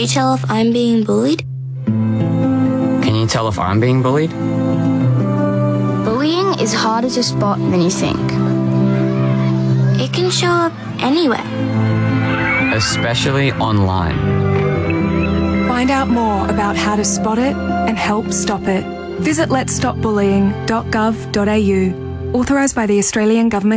you tell if I'm being bullied? Can you tell if I'm being bullied? Bullying is harder to spot than you think. It can show up anywhere. Especially online. Find out more about how to spot it and help stop it. Visit letsstopbullying.gov.au, authorised by the Australian Government.